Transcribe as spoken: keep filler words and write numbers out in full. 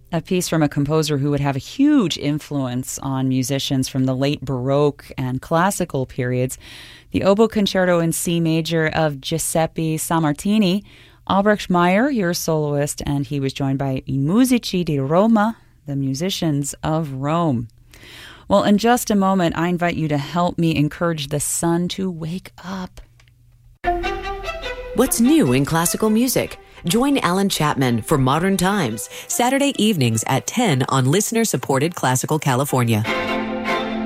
a piece from a composer who would have a huge influence on musicians from the late Baroque and classical periods, the Oboe Concerto in C major of Giuseppe Sammartini. Albrecht Meyer, your soloist, and he was joined by I Musici di Roma, the musicians of Rome. Well, in just a moment, I invite you to help me encourage the sun to wake up. What's new in classical music? Join Alan Chapman for Modern Times, Saturday evenings at ten on listener-supported Classical California.